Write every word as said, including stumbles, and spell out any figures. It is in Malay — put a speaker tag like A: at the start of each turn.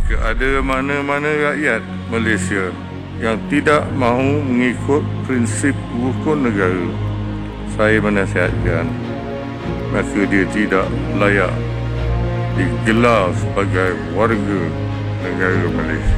A: Jika ada mana-mana rakyat Malaysia yang tidak mahu mengikut prinsip rukun negara, saya menasihatkan maka dia tidak layak digelar sebagai warga negara Malaysia.